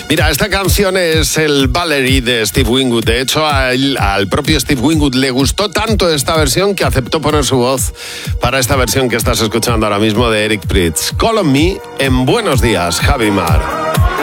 Mira, esta canción es el Valerie de Steve Winwood. De hecho, al propio Steve Winwood le gustó tanto esta versión que aceptó poner su voz para esta versión que estás escuchando ahora mismo de Eric Prydz. Call on Me en Buenos Días, Javi Mar.